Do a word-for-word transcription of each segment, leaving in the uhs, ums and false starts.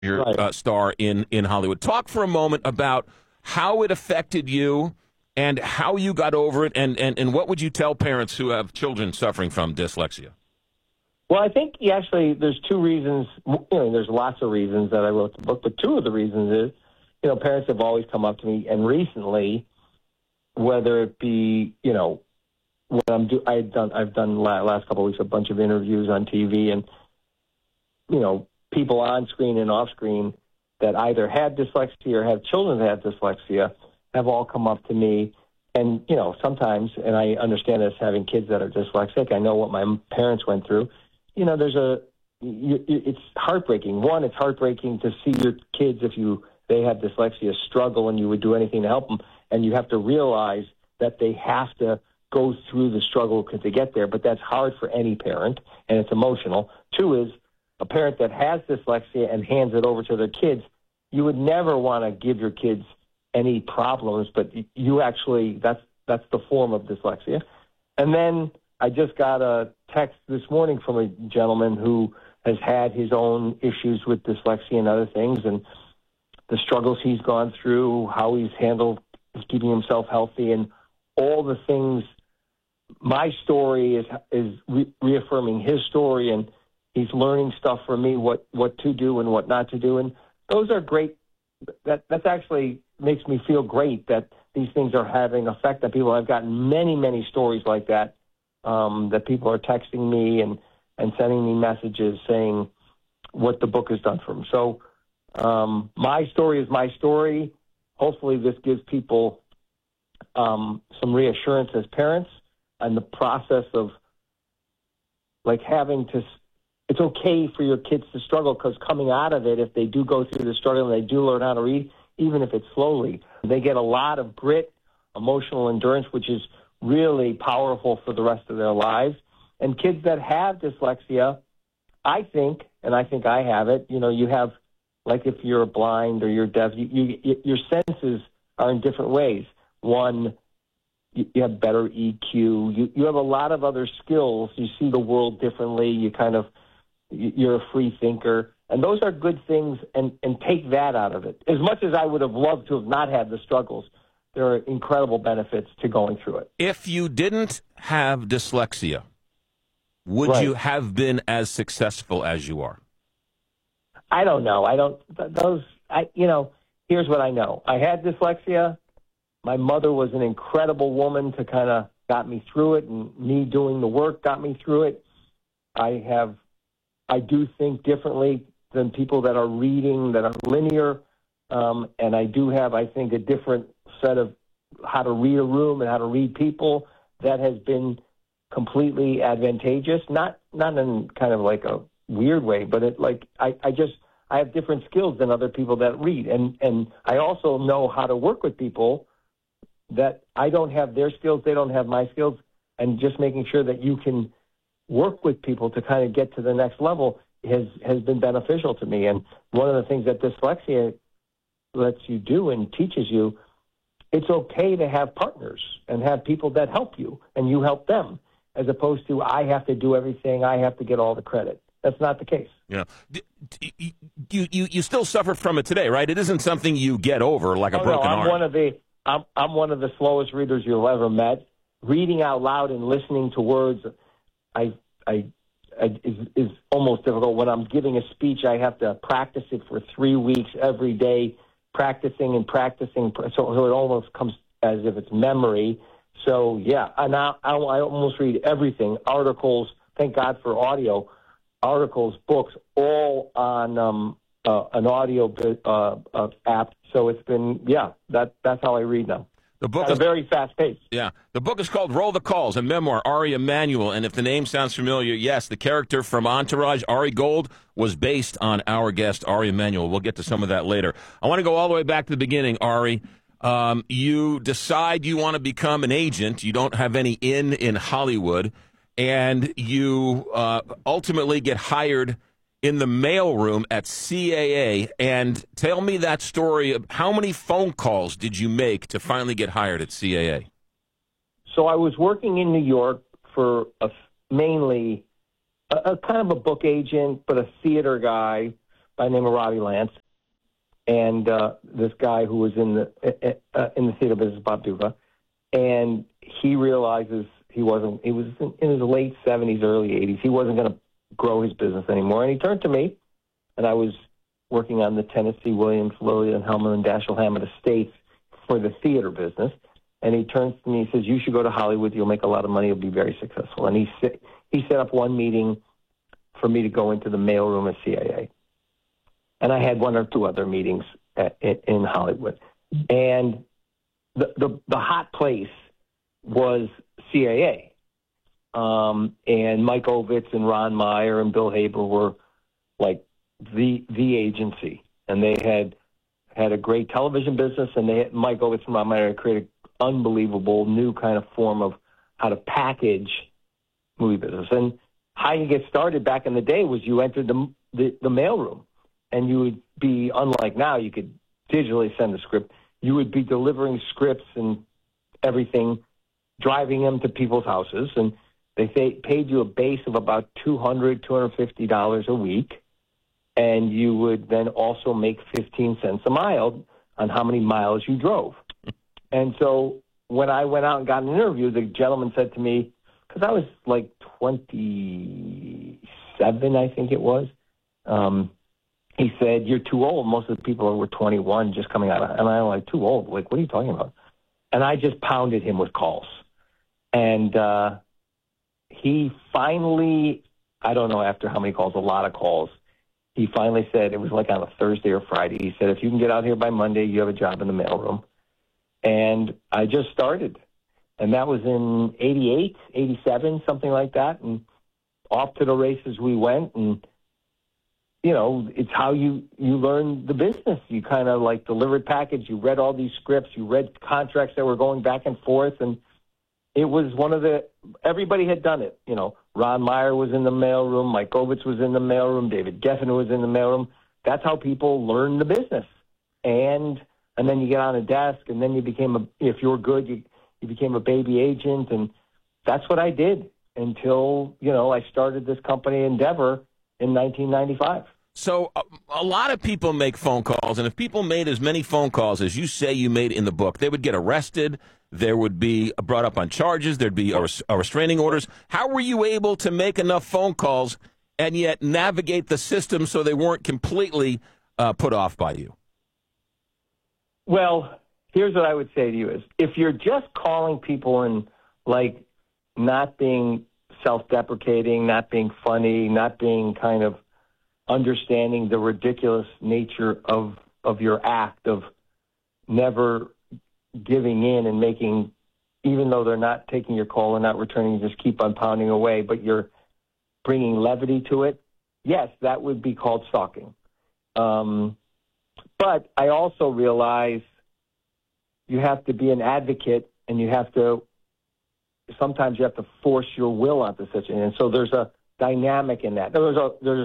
your Right. uh, star in, in Hollywood. Talk for a moment about how it affected you and how you got over it, and, and, and what would you tell parents who have children suffering from dyslexia? Well, I think he actually there's two reasons. You know, there's lots of reasons that I wrote the book, but two of the reasons is, you know, parents have always come up to me, and recently, whether it be, you know, when I'm do I've done I've done la- last couple of weeks a bunch of interviews on T V, and you know, people on screen and off screen that either had dyslexia or have children that have dyslexia have all come up to me. And, you know, sometimes, and I understand this having kids that are dyslexic, I know what my parents went through. You know, there's a, you, it's heartbreaking. One, it's heartbreaking to see your kids, if you, they have dyslexia, struggle and you would do anything to help them. And you have to realize that they have to go through the struggle to get there. But that's hard for any parent, and it's emotional. Two is a parent that has dyslexia and hands it over to their kids. You would never want to give your kids any problems, but you actually, that's that's the form of dyslexia. And then I just got a text this morning from a gentleman who has had his own issues with dyslexia and other things, and the struggles he's gone through, how he's handled keeping himself healthy, and all the things. My story is is re- reaffirming his story, and he's learning stuff from me, what, what to do and what not to do. And those are great. That that's actually makes me feel great that these things are having effect on people. I've gotten many, many stories like that, um, that people are texting me and, and sending me messages saying what the book has done for them. So um, my story is my story. Hopefully this gives people um, some reassurance as parents on the process of like having to – it's okay for your kids to struggle, because coming out of it, if they do go through the struggle and they do learn how to read, even if it's slowly, they get a lot of grit, emotional endurance, which is really powerful for the rest of their lives. And kids that have dyslexia, I think, and I think I have it, you know, you have, like if you're blind or you're deaf, you, you, your senses are in different ways. One, you, you have better E Q. You, you have a lot of other skills. You see the world differently. You kind of, you're a free thinker. And those are good things, and, and take that out of it. As much as I would have loved to have not had the struggles, there are incredible benefits to going through it. If you didn't have dyslexia, would Right. you have been as successful as you are? I don't know. I don't, th- those, I, you know, here's what I know. I had dyslexia. My mother was an incredible woman to kind of got me through it, and me doing the work got me through it. I have, I do think differently than people that are reading, that are linear. Um, and I do have, I think, a different set of how to read a room and how to read people that has been completely advantageous. Not, not in kind of like a weird way, but it like, I, I just, I have different skills than other people that read. And, and I also know how to work with people that I don't have their skills, they don't have my skills, and just making sure that you can work with people to kind of get to the next level has, has been beneficial to me. And one of the things that dyslexia lets you do and teaches you, it's okay to have partners and have people that help you and you help them, as opposed to I have to do everything, I have to get all the credit. That's not the case. Yeah. You, you, you still suffer from it today, right? It isn't something you get over like a oh, broken no, I'm arm. One of the, I'm, I'm one of the slowest readers you've ever met. Reading out loud and listening to words, I, I, I is, is almost difficult. When I'm giving a speech, I have to practice it for three weeks every day, practicing and practicing, so, so it almost comes as if it's memory. So, yeah, and I, I, I almost read everything, articles, thank God for audio, articles, books, all on um, uh, an audio uh, uh, app. So it's been, yeah, that that's how I read now. The book At is a very fast pace. Yeah. The book is called Roll the Calls, a memoir, Ari Emanuel. And if the name sounds familiar, yes, the character from Entourage, Ari Gold, was based on our guest, Ari Emanuel. We'll get to some of that later. I want to go all the way back to the beginning, Ari. Um, you decide you want to become an agent. You don't have any in in Hollywood. And you uh, ultimately get hired in the mailroom at C A A. And tell me that story. Of how many phone calls did you make to finally get hired at C A A? So I was working in New York for a, mainly a, a kind of a book agent, but a theater guy by the name of Robbie Lance, and uh, this guy who was in the uh, in the theater business, Bob Duva, and he realizes he wasn't. He was in, in his late seventies, early eighties. He wasn't going to grow his business anymore, and he turned to me, and I was working on the Tennessee Williams, Lillian Hellman, and Dashiell Hammett estates for the theater business. And he turns to me and says, "You should go to Hollywood. You'll make a lot of money. You'll be very successful." And he he set up one meeting for me to go into the mailroom at C A A. And I had one or two other meetings at, in Hollywood. And the, the the hot place was C A A. Um, and Mike Ovitz and Ron Meyer and Bill Haber were like the the agency. And they had had a great television business, and they had, Mike Ovitz and Ron Meyer had created an unbelievable new kind of form of how to package movie business. And how you get started back in the day was you entered the the, the mailroom, and you would be, unlike now, you could digitally send a script. You would be delivering scripts and everything, driving them to people's houses, and they paid you a base of about two hundred dollars, two hundred fifty dollars a week, and you would then also make fifteen cents a mile on how many miles you drove. And so when I went out and got an interview, the gentleman said to me, because I was like twenty-seven, I think it was, um, he said, "You're too old. Most of the people were twenty-one just coming out." Of, and I'm like, "Too old? Like, what are you talking about?" And I just pounded him with calls. And uh, he finally, I don't know after how many calls, a lot of calls, he finally said, it was like on a Thursday or Friday, he said, "If you can get out here by Monday, you have a job in the mailroom." And I just started. And that was in eighty-eight, eighty-seven, something like that. And off to the races we went. And, you know, it's how you, you learn the business. You kind of like delivered package. You read all these scripts. You read contracts that were going back and forth. And it was one of the, everybody had done it. You know, Ron Meyer was in the mailroom. Mike Ovitz was in the mailroom. David Geffen was in the mailroom. That's how people learn the business. And and then you get on a desk, and then you became a, if you were good, you, you became a baby agent. And that's what I did until, you know, I started this company, Endeavor, in nineteen ninety-five. So a, a lot of people make phone calls, and if people made as many phone calls as you say you made in the book, they would get arrested. There would be brought up on charges. There'd be a, a restraining orders. How were you able to make enough phone calls and yet navigate the system so they weren't completely uh, put off by you? Well, here's what I would say to you is, if you're just calling people and, like, not being self-deprecating, not being funny, not being kind of understanding the ridiculous nature of of your act of never giving in and making, even though they're not taking your call and not returning, you just keep on pounding away, but you're bringing levity to it, yes, that would be called stalking. Um, but I also realize you have to be an advocate, and you have to, sometimes you have to force your will onto such an, and so there's a dynamic in that. There's a, there's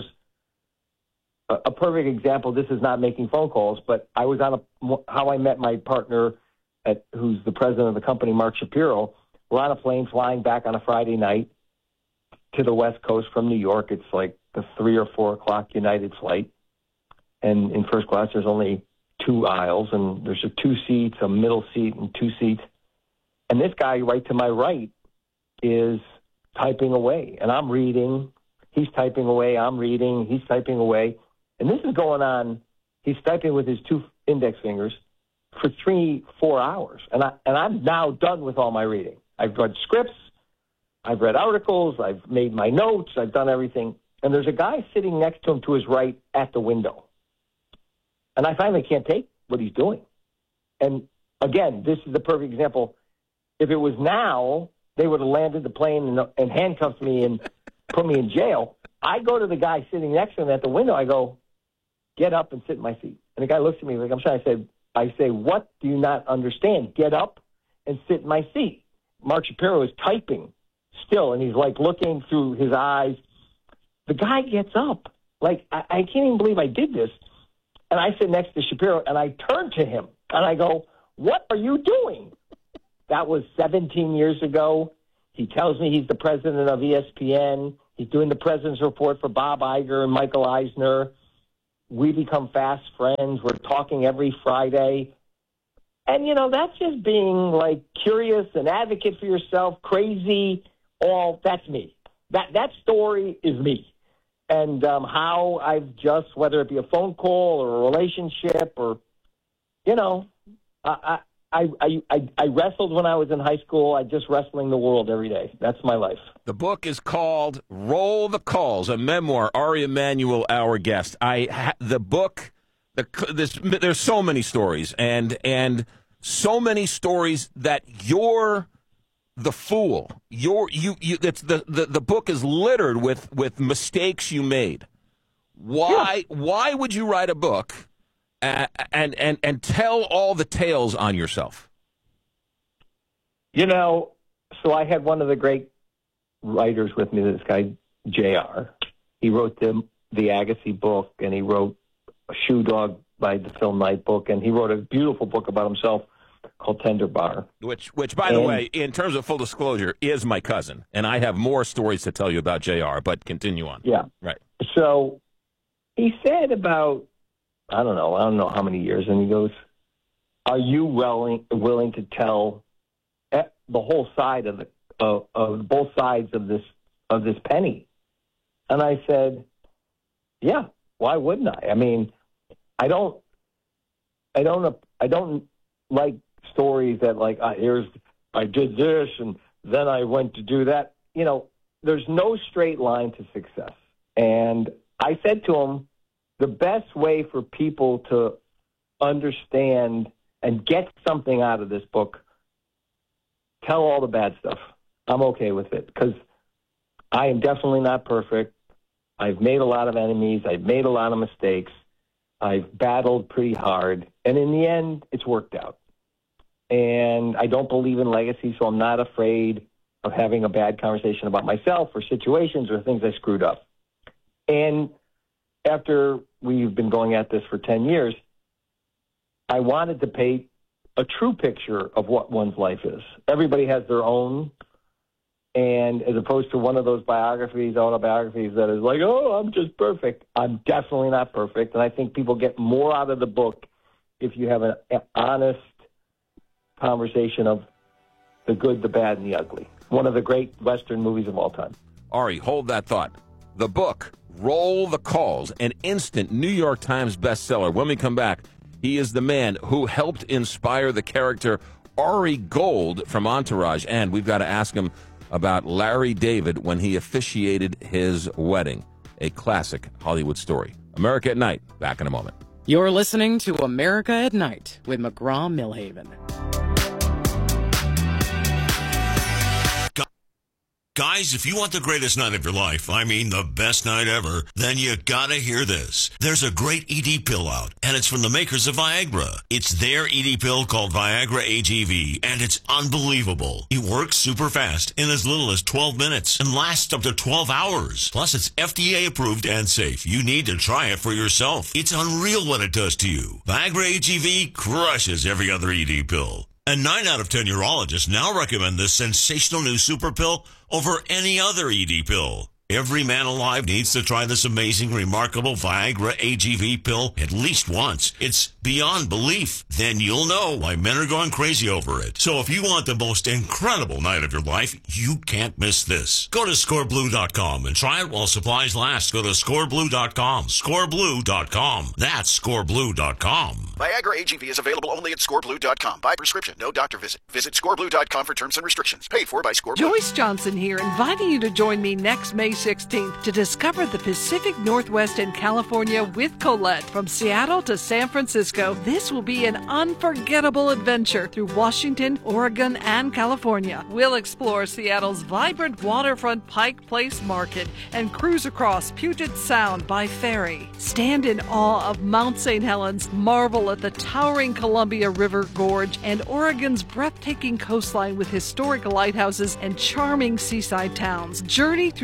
a, a perfect example. This is not making phone calls, but I was on a, how I met my partner, at, who's the president of the company, Mark Shapiro. We're on a plane flying back on a Friday night to the West Coast from New York. It's like the three or four o'clock United flight. And in first class, there's only two aisles, and there's a two seats, a middle seat, and two seats. And this guy right to my right is typing away, and I'm reading. He's typing away. I'm reading. He's typing away. And this is going on. He's typing with his two index fingers for three, four hours. And, I, and I'm now done with all my reading. I've read scripts. I've read articles. I've made my notes. I've done everything. And there's a guy sitting next to him to his right at the window. And I finally can't take what he's doing. And, again, this is the perfect example. If it was now, they would have landed the plane and, and handcuffed me and put me in jail. I go to the guy sitting next to him at the window. I go, "Get up and sit in my seat." And the guy looks at me like I'm trying to say, I say, "What do you not understand? Get up and sit in my seat." Mark Shapiro is typing still, and he's, like, looking through his eyes. The guy gets up. Like, I, I can't even believe I did this. And I sit next to Shapiro, and I turn to him, and I go, "What are you doing?" That was seventeen years ago. He tells me he's the president of E S P N. He's doing the president's report for Bob Iger and Michael Eisner. we become fast friends. We're talking every Friday. And, you know, that's just being, like, curious, an advocate for yourself, crazy, all, that's me. That that story is me. And um, how I've just, whether it be a phone call or a relationship or, you know, I, I, I, I, I wrestled when I was in high school. I just wrestling the world every day. That's my life. The book is called Roll the Calls, a memoir. Ari Emanuel, our guest. I ha- the book, the, this, there's so many stories, and and so many stories that you're the fool. You're you you. It's the, the the book is littered with with mistakes you made. Why yeah. why would you write a book and and and and tell all the tales on yourself? You know, so I had one of the great writers with me, this guy, J R. He wrote the, the Agassi book, and he wrote a Shoe Dog by the Phil Knight book, and he wrote a beautiful book about himself called Tender Bar. Which, which, by and, the way, in terms of full disclosure, is my cousin, and I have more stories to tell you about J R, but continue on. Yeah. Right. So he said about, I don't know, I don't know how many years, and he goes, are you willing, willing to tell the whole side of the of, of both sides of this of this penny? And I said, yeah, why wouldn't I? I mean, I don't, I don't, I don't like stories that like, uh, here's, I did this and then I went to do that. You know, there's no straight line to success. And I said to him, the best way for people to understand and get something out of this book, tell all the bad stuff. I'm okay with it because I am definitely not perfect. I've made a lot of enemies. I've made a lot of mistakes. I've battled pretty hard. And in the end, it's worked out. And I don't believe in legacy, so I'm not afraid of having a bad conversation about myself or situations or things I screwed up. And after we've been going at this for ten years, I wanted to paint a true picture of what one's life is. Everybody has their own. And as opposed to one of those biographies, autobiographies that is like, oh, I'm just perfect. I'm definitely not perfect. And I think people get more out of the book if you have an honest conversation of the good, the bad, and the ugly. One of the great Western movies of all time. Ari, hold that thought. The book, Roll the Calls, an instant New York Times bestseller. When we come back, he is the man who helped inspire the character Ari Gold from Entourage. And we've got to ask him about Larry David when he officiated his wedding. A classic Hollywood story. America at Night. Back in a moment. You're listening to America at Night with McGraw-Milhaven. Guys, if you want the greatest night of your life, I mean the best night ever, then you gotta hear this. There's a great E D pill out, and it's from the makers of Viagra. It's their E D pill called Viagra A G V, and it's unbelievable. It works super fast in as little as twelve minutes and lasts up to twelve hours. Plus, it's F D A approved and safe. You need to try it for yourself. It's unreal what it does to you. Viagra A G V crushes every other E D pill. And nine out of ten urologists now recommend this sensational new super pill over any other E D pill. Every man alive needs to try this amazing, remarkable Viagra A G V pill at least once. It's beyond belief. Then you'll know why men are going crazy over it. So if you want the most incredible night of your life, you can't miss this. Go to score blue dot com and try it while supplies last. Go to score blue dot com. score blue dot com. That's score blue dot com. Viagra A G V is available only at score blue dot com. By prescription, no doctor visit. Visit score blue dot com for terms and restrictions. Paid for by ScoreBlue. Joyce Johnson here, inviting you to join me next May sixteenth to discover the Pacific Northwest and California with Colette. From Seattle to San Francisco, this will be an unforgettable adventure through Washington, Oregon, and California. We'll explore Seattle's vibrant waterfront Pike Place Market and cruise across Puget Sound by ferry. Stand in awe of Mount Saint Helens, marvel at the towering Columbia River Gorge, and Oregon's breathtaking coastline with historic lighthouses and charming seaside towns. Journey through the magnificent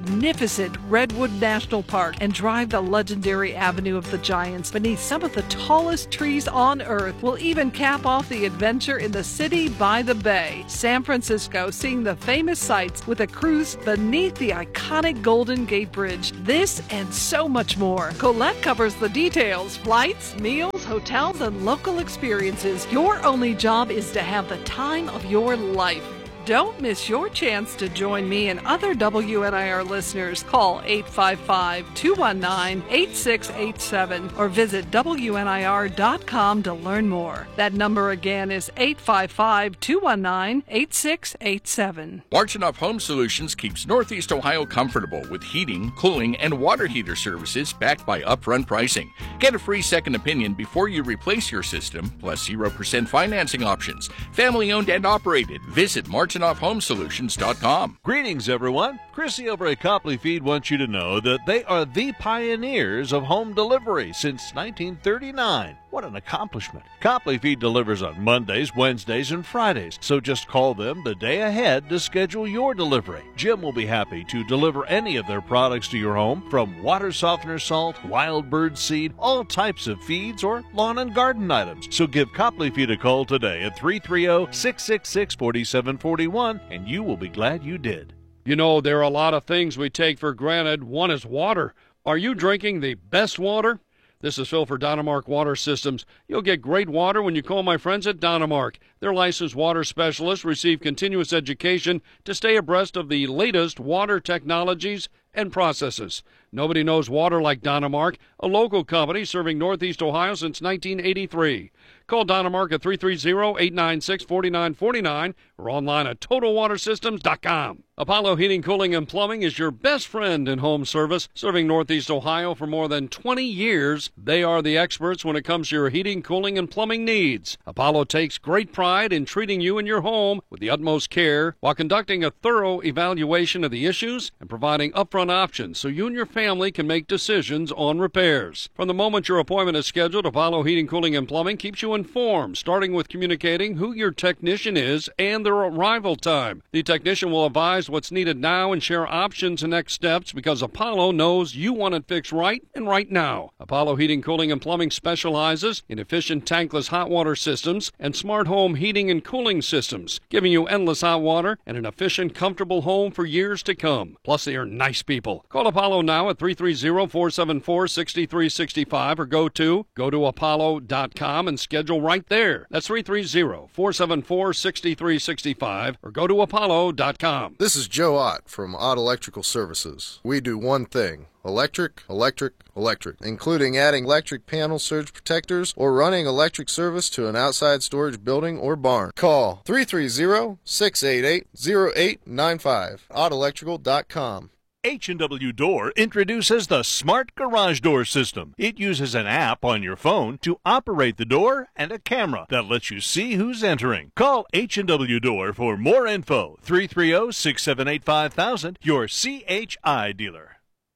magnificent Redwood National Park and drive the legendary Avenue of the Giants beneath some of the tallest trees on Earth. We'll even cap off the adventure in the city by the bay, San Francisco, seeing the famous sights with a cruise beneath the iconic Golden Gate Bridge. This and so much more. Colette covers the details: flights, meals, hotels, and local experiences. Your only job is to have the time of your life. Don't miss your chance to join me and other W N I R listeners. Call eight five five, two one nine, eight six eight seven or visit W N I R dot com to learn more. That number again is eight five five, two one nine, eight six eight seven. Marchenoff Home Solutions keeps Northeast Ohio comfortable with heating, cooling, and water heater services backed by upfront pricing. Get a free second opinion before you replace your system, plus zero percent financing options. Family owned and operated. Visit Marchenoff Home Solutions dot com. Greetings, everyone. Chrissy over at Copley Feed wants you to know that they are the pioneers of home delivery since nineteen thirty-nine. What an accomplishment. Copley Feed delivers on Mondays, Wednesdays, and Fridays, so just call them the day ahead to schedule your delivery. Jim will be happy to deliver any of their products to your home, from water softener salt, wild bird seed, all types of feeds, or lawn and garden items. So give Copley Feed a call today at three three zero, six six six, four seven four one, and you will be glad you did. You know, there are a lot of things we take for granted. One is water. Are you drinking the best water? This is Phil for Dynamark Water Systems. You'll get great water when you call my friends at Dynamark. Their licensed water specialists receive continuous education to stay abreast of the latest water technologies and processes. Nobody knows water like Dynamark, a local company serving Northeast Ohio since nineteen eighty-three. Call Dynamark at three three zero, eight nine six, four nine four nine or online at total water systems dot com. Apollo Heating, Cooling, and Plumbing is your best friend in home service, serving Northeast Ohio for more than twenty years. They are the experts when it comes to your heating, cooling, and plumbing needs. Apollo takes great pride in treating you and your home with the utmost care while conducting a thorough evaluation of the issues and providing upfront options so you and your family can make decisions on repairs. From the moment your appointment is scheduled, Apollo Heating, Cooling, and Plumbing keeps you informed, starting with communicating who your technician is and their arrival time. The technician will advise what's needed now and share options and next steps, because Apollo knows you want it fixed right and right now. Apollo Heating, Cooling, and Plumbing specializes in efficient tankless hot water systems and smart home heating and cooling systems, giving you endless hot water and an efficient, comfortable home for years to come. Plus, they are nice people. Call Apollo now at three three zero, four seven four, six three six five or go to go to apollo dot com and schedule right there. That's three three zero, four seven four, six three six five or go to apollo dot com. This is Joe Ott from Ott Electrical Services. We do one thing: electric, electric, electric, including adding electric panel surge protectors or running electric service to an outside storage building or barn. Call three three zero, six eight eight, zero eight nine five, ott electrical dot com. H and W Door introduces the Smart Garage Door System. It uses an app on your phone to operate the door and a camera that lets you see who's entering. Call H and W Door for more info. three three zero, six seven eight, five thousand, your C H I dealer.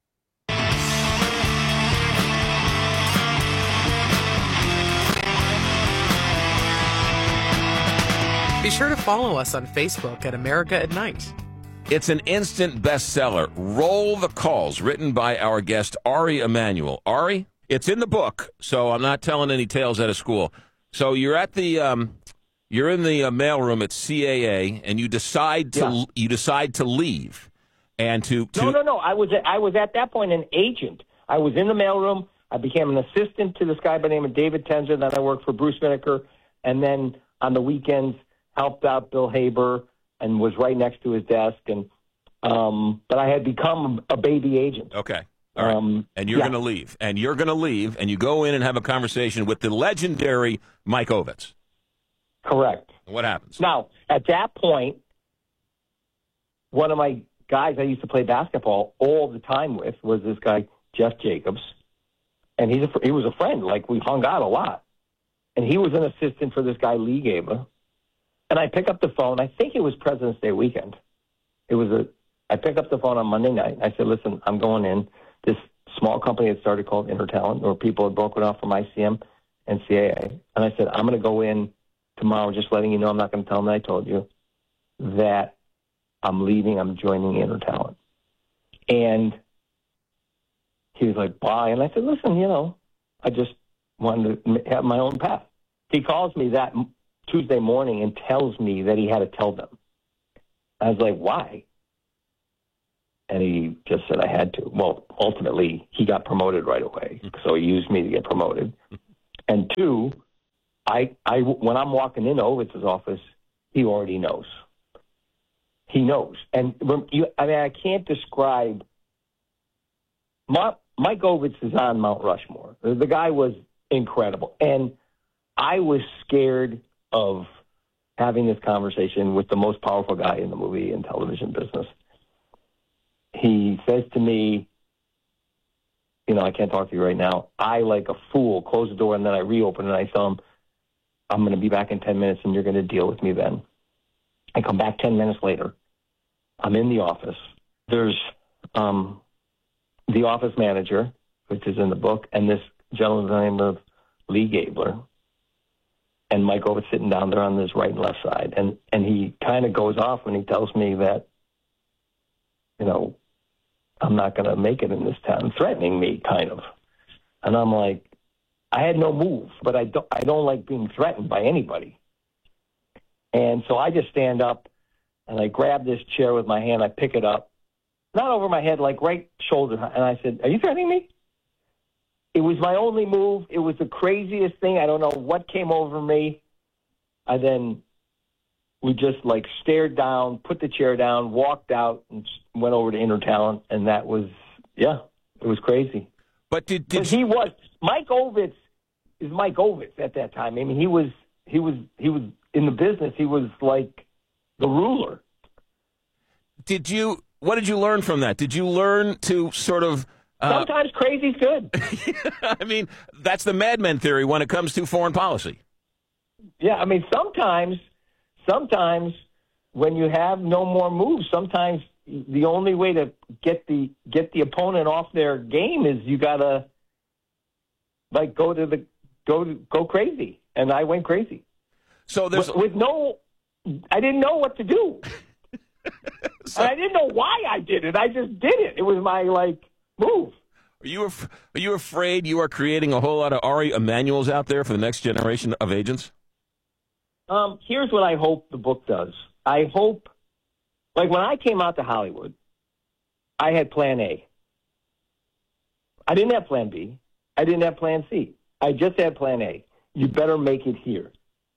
Be sure to follow us on Facebook at America at Night. It's an instant bestseller, Roll the Calls, written by our guest, Ari Emanuel. Ari, it's in the book, so I'm not telling any tales out of school. So you're at the, um, you're in the uh, mailroom at C A A, and you decide to Yeah. you decide to leave, and to, to No, no, no. I was I was at that point an agent. I was in the mailroom. I became an assistant to this guy by the name of David Tenzer. Then I worked for Bruce Miniker, and then on the weekends helped out Bill Haber and was right next to his desk. And um, but I had become a baby agent. Okay. All right. Um, and you're yeah. going to leave. And you're going to leave, and you go in and have a conversation with the legendary Mike Ovitz. Correct. What happens? Now, at that point, one of my guys I used to play basketball all the time with was this guy, Jeff Jacobs. And he's a, he was a friend. Like, we hung out a lot. And he was an assistant for this guy, Lee Gaba. And I pick up the phone. I think it was President's Day weekend. It was a. I pick up the phone on Monday night. I said, listen, I'm going in. This small company had started called Intertalent, or people had broken off from I C M and C A A. And I said, I'm going to go in tomorrow, just letting you know, I'm not going to tell them that I told you, that I'm leaving, I'm joining Intertalent. And he was like, bye. And I said, listen, you know, I just wanted to have my own path. He calls me that Tuesday morning and tells me that he had to tell them. I was like, why? And he just said I had to. Well, ultimately, he got promoted right away, so he used me to get promoted. And two, I, I, when I'm walking into Ovitz's office, he already knows. He knows. And you, I mean, I can't describe. My, Mike Ovitz is on Mount Rushmore. The guy was incredible. And I was scared of having this conversation with the most powerful guy in the movie and television business. He says to me, you know, I can't talk to you right now. I, like a fool, close the door, and then I reopen, and I tell him, I'm going to be back in ten minutes, and you're going to deal with me then. I come back ten minutes later. I'm in the office. There's um, the office manager, which is in the book, and this gentleman's name of Lee Gabler. And Mike Ovitz sitting down there on his right and left side. And, and he kind of goes off when he tells me that, you know, I'm not going to make it in this town, threatening me, kind of. And I'm like, I had no move, but I don't, I don't like being threatened by anybody. And so I just stand up, and I grab this chair with my hand. I pick it up, not over my head, like right shoulder. And I said, are you threatening me? It was my only move. It was the craziest thing. I don't know what came over me. I then, we just like stared down, put the chair down, walked out, and went over to Intertalent. And that was, yeah, it was crazy. But did, did he was, Mike Ovitz is Mike Ovitz at that time. I mean, he was, he was, he was in the business. He was like the ruler. Did you, what did you learn from that? Did you learn to sort of, Uh, Sometimes crazy's good. I mean, that's the Mad Men theory when it comes to foreign policy. Yeah, I mean, sometimes, sometimes when you have no more moves, sometimes the only way to get the get the opponent off their game is you gotta like go to the go to, go crazy, and I went crazy. So there's with, with no, I didn't know what to do. So, and I didn't know why I did it. I just did it. It was my like. Move. Are you af- are you afraid you are creating a whole lot of Ari Emanuels out there for the next generation of agents? Um, here's what I hope the book does. I hope, like when I came out to Hollywood, I had Plan A. I didn't have Plan B. I didn't have Plan C. I just had Plan A. You better make it here.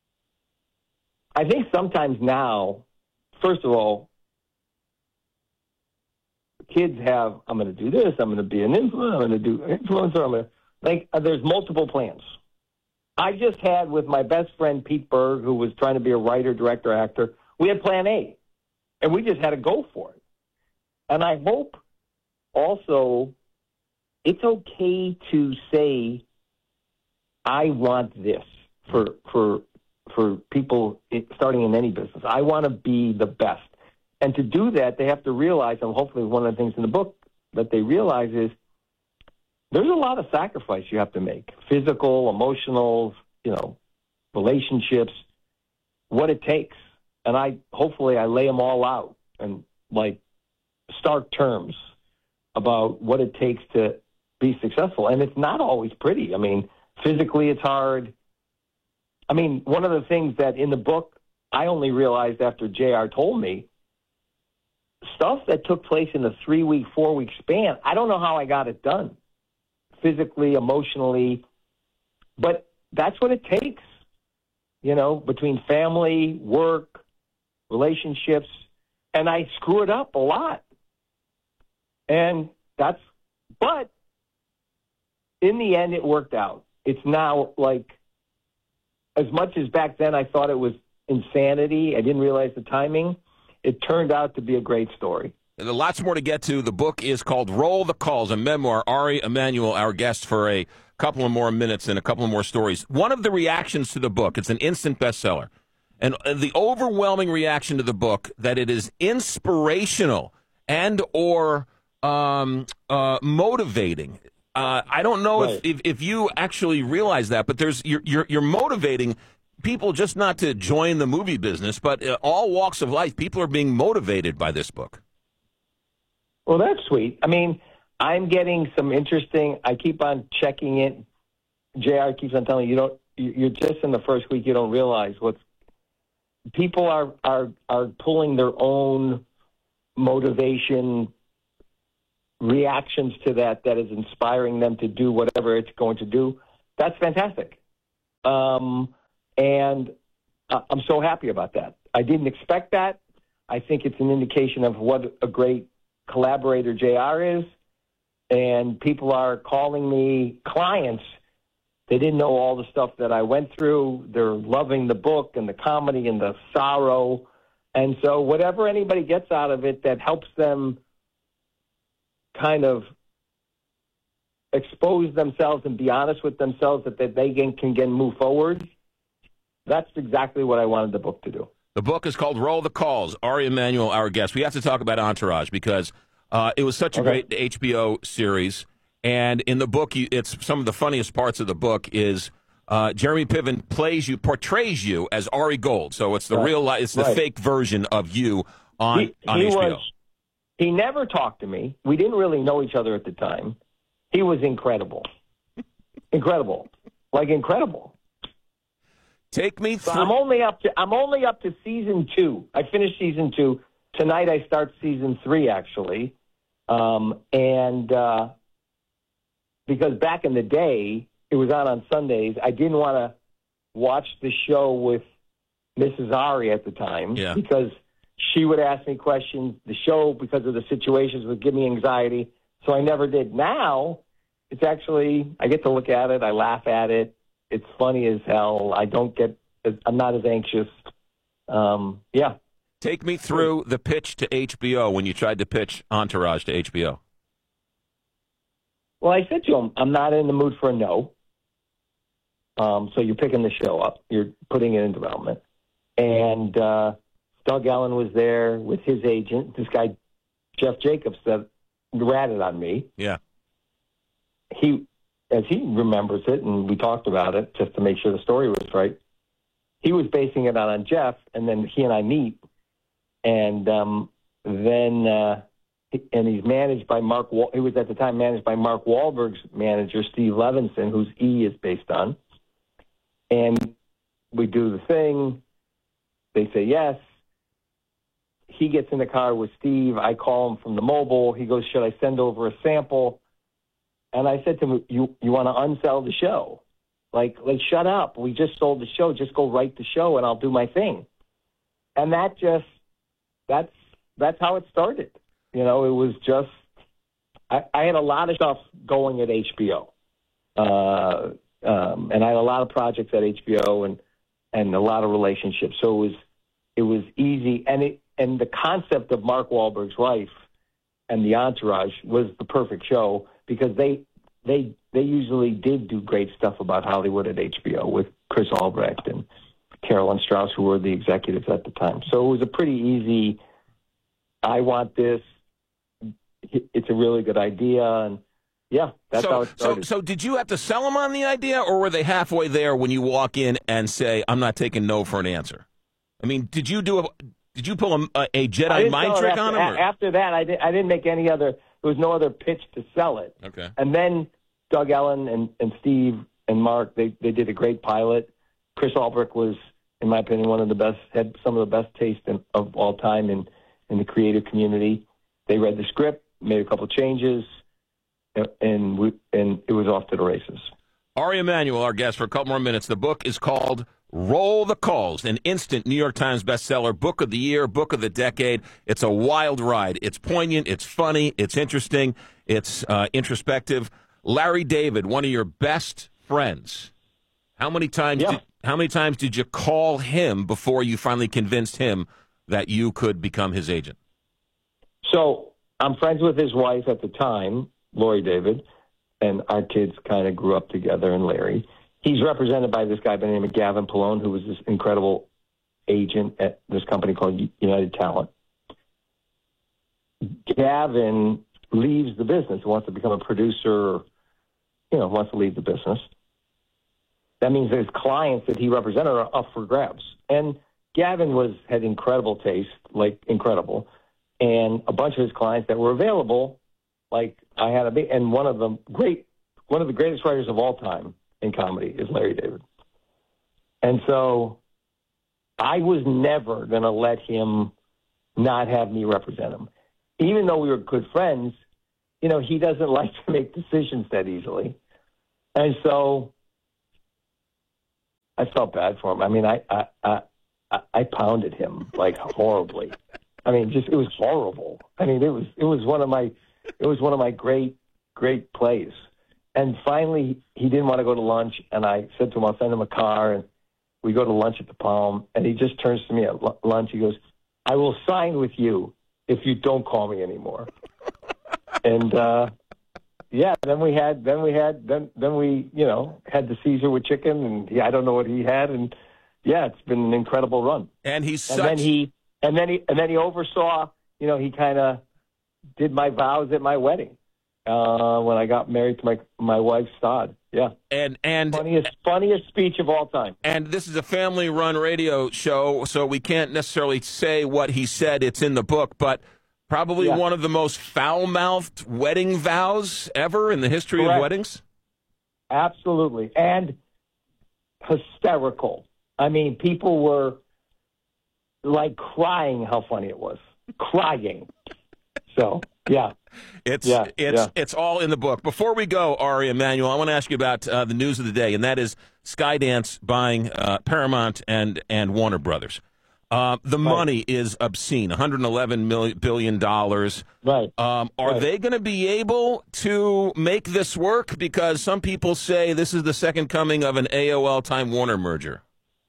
I think sometimes now, first of all, kids have, I'm going to do this, I'm going to be an influencer, I'm going to do influencer, I'm going to, like, uh, there's multiple plans. I just had with my best friend Pete Berg, who was trying to be a writer, director, actor, we had Plan A, and we just had to go for it. And I hope also it's okay to say, I want this for for for people starting in any business. I want to be the best. And to do that, they have to realize, and hopefully one of the things in the book that they realize is there's a lot of sacrifice you have to make, physical, emotional, you know, relationships, what it takes. And I hopefully I lay them all out and like stark terms about what it takes to be successful. And it's not always pretty. I mean, physically it's hard. I mean, one of the things that in the book I only realized after J R told me, stuff that took place in a three-week, four-week span, I don't know how I got it done, physically, emotionally, but that's what it takes, you know, between family, work, relationships, and I screw it up a lot. And that's, but in the end, it worked out. It's now like, as much as back then I thought it was insanity, I didn't realize the timing, it turned out to be a great story. There's lots more to get to. The book is called Roll the Calls, a memoir. Ari Emanuel, our guest, for a couple of more minutes and a couple of more stories. One of the reactions to the book, it's an instant bestseller, and the overwhelming reaction to the book that it is inspirational and or um, uh, motivating. Uh, I don't know right. if, if if you actually realize that, but there's you're you're, you're motivating people just not to join the movie business, but uh, all walks of life. People are being motivated by this book. Well, that's sweet. I mean, I'm getting some interesting. I keep on checking it. J R keeps on telling me, you don't. You're just in the first week. You don't realize what's. People are are are pulling their own motivation, reactions to that that is inspiring them to do whatever it's going to do. That's fantastic, um, and I'm so happy about that. I didn't expect that. I think it's an indication of what a great collaborator J R is, and people are calling me clients. They didn't know all the stuff that I went through. They're loving the book and the comedy and the sorrow. And so whatever anybody gets out of it that helps them kind of expose themselves and be honest with themselves that they can, can again move forward, that's exactly what I wanted the book to do. The book is called Roll the Calls. Ari Emanuel, our guest. We have to talk about Entourage because uh, it was such a Okay. great H B O series. And in the book, you, it's some of the funniest parts of the book is uh, Jeremy Piven plays you, portrays you as Ari Gold. So it's the Right. real, li- it's the Right. fake version of you on He, on he H B O. was, he never talked to me. We didn't really know each other at the time. He was incredible. incredible. Like incredible. Take me So through. I'm only up to I'm only up to season two. I finished season two. Tonight I start season three, actually. Um, and uh, because back in the day, it was on on Sundays, I didn't want to watch the show with Missus Ari at the time Yeah. because she would ask me questions. The show, because of the situations, would give me anxiety. So I never did. Now, it's actually, I get to look at it. I laugh at it. It's funny as hell. I don't get, I'm not as anxious. Um, yeah. Take me through the pitch to H B O when you tried to pitch Entourage to H B O. Well, I said to him, I'm not in the mood for a no. Um, so you're picking the show up. You're putting it in development. And uh, Doug Ellen was there with his agent, this guy, Jeff Jacobs, that ratted on me. Yeah. He, as he remembers it, and we talked about it just to make sure the story was right, he was basing it on, on Jeff, and then he and I meet. And um, then, uh, and he's managed by Mark, Wal- he was at the time managed by Mark Wahlberg's manager, Steve Levinson, whose E is based on. And we do the thing. They say yes. He gets in the car with Steve. I call him from the mobile. He goes, should I send over a sample? And I said to him, you, you want to unsell the show? Like, like, shut up. We just sold the show. Just go write the show and I'll do my thing. And that just, that's, that's how it started. You know, it was just, I, I had a lot of stuff going at H B O. Uh, um, and I had a lot of projects at H B O and, and a lot of relationships. So it was, it was easy. And it, and the concept of Mark Wahlberg's wife and the Entourage was the perfect show because they, they, they usually did do great stuff about Hollywood at H B O with Chris Albrecht and Carolyn Strauss, who were the executives at the time. So it was a pretty easy, I want this. It's a really good idea. And yeah, that's so, how it started. So, so did you have to sell them on the idea, or were they halfway there when you walk in and say, I'm not taking no for an answer? I mean, did you do a, did you pull a, a Jedi mind trick after, on them? Or? After that, I, did, I didn't make any other, there was no other pitch to sell it. Okay. And then Doug Ellen and, and Steve and Mark, they, they did a great pilot. Chris Albrecht was, in my opinion, one of the best, had some of the best taste in, of all time in, in the creative community. They read the script, made a couple of changes, and we, and it was off to the races. Ari Emanuel, our guest for a couple more minutes. The book is called Roll the Calls, an instant New York Times bestseller, book of the year, book of the decade. It's a wild ride. It's poignant. It's funny. It's interesting. It's uh, introspective. Larry David, one of your best friends. How many times? Yeah. Did, how many times did you call him before you finally convinced him that you could become his agent? So I'm friends with his wife at the time, Lori David, and our kids kind of grew up together, and Larry. He's represented by this guy by the name of Gavin Pallone, who was this incredible agent at this company called United Talent. Gavin leaves the business, wants to become a producer, you know, wants to leave the business. That means his clients that he represented are up for grabs. And Gavin was had incredible taste, like incredible. and a bunch of his clients that were available, like I had a big, and one of them great, one of the greatest writers of all time in comedy is Larry David. And so I was never going to let him not have me represent him. Even though we were good friends, you know, he doesn't like to make decisions that easily. And so I felt bad for him. I mean, I, I, I, I pounded him like horribly. I mean, just, it was horrible. I mean, it was, it was one of my, it was one of my great, great plays. And finally he didn't want to go to lunch. And I said to him, I'll send him a car. And we go to lunch at the Palm. And he just turns to me at lunch. He goes, I will sign with you if you don't call me anymore. And, uh, yeah, then we had, then we had, then, then we, you know, had the Caesar with chicken, and yeah, I don't know what he had. And yeah, it's been an incredible run. And he's and such... then he, and then he, and then he oversaw, you know, he kind of did my vows at my wedding, uh, when I got married to my, my wife, Stod. Yeah. And, and funniest, funniest speech of all time. And this is a family run radio show, so we can't necessarily say what he said. It's in the book, but probably yeah. one of the most foul-mouthed wedding vows ever in the history Correct. of weddings. Absolutely. And hysterical. I mean, people were like crying how funny it was. Crying. So, yeah. It's yeah, it's yeah. it's all in the book. Before we go, Ari Emanuel, I want to ask you about uh, the news of the day, and that is Skydance buying uh, Paramount and, and Warner Brothers. Uh, the right. money is obscene, one hundred eleven billion dollars. Right. Um, are right. they going to be able to make this work? Because some people say this is the second coming of an A O L Time Warner merger.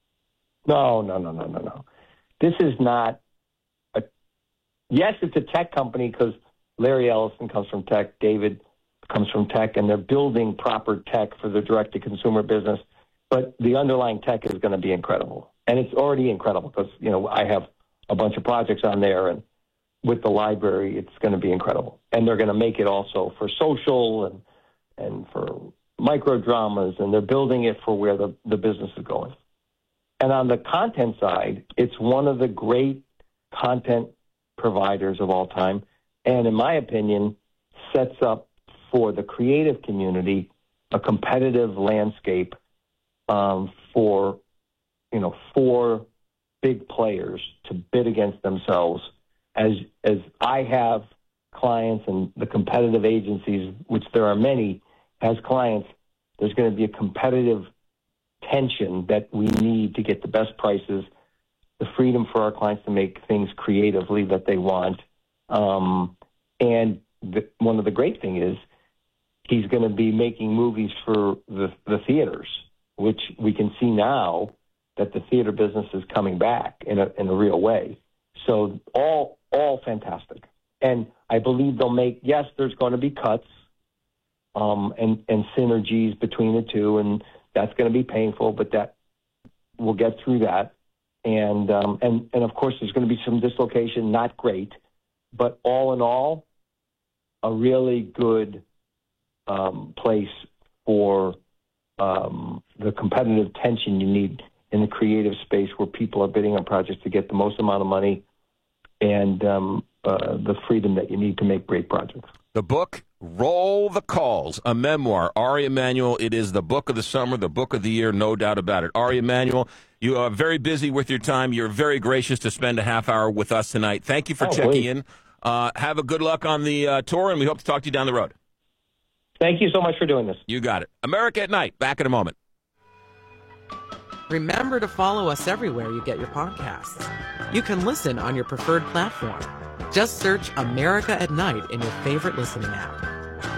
No, no, no, no, no, no. This is not a – yes, it's a tech company because Larry Ellison comes from tech, David comes from tech, and they're building proper tech for the direct-to-consumer business. But the underlying tech is going to be incredible. And it's already incredible because, you know, I have a bunch of projects on there, and with the library, it's going to be incredible. And they're going to make it also for social and and for micro dramas, and they're building it for where the, the business is going. And on the content side, it's one of the great content providers of all time, and in my opinion, sets up for the creative community a competitive landscape um, for, you know, four big players to bid against themselves. As as I have clients and the competitive agencies, which there are many, as clients, there's going to be a competitive tension that we need to get the best prices, the freedom for our clients to make things creatively that they want. Um, and the, one of the great things is he's going to be making movies for the, the theaters, which we can see now that the theater business is coming back in a in a real way. So all all fantastic. And I believe they'll make, yes, there's going to be cuts um, and, and synergies between the two, and that's going to be painful, but that we'll get through that. And, um, and, and of course, there's going to be some dislocation, not great, but all in all, a really good um, place for um, the competitive tension you need in the creative space where people are bidding on projects to get the most amount of money and um, uh, the freedom that you need to make great projects. The book, Roll the Calls, a memoir. Ari Emanuel, it is the book of the summer, the book of the year, no doubt about it. Ari Emanuel, you are very busy with your time. You're very gracious to spend a half hour with us tonight. Thank you for oh, checking please. in. Uh, have a good luck on the uh, tour, and we hope to talk to you down the road. Thank you so much for doing this. You got it. America at Night, back in a moment. Remember to follow us everywhere you get your podcasts. You can listen on your preferred platform. Just search America at Night in your favorite listening app.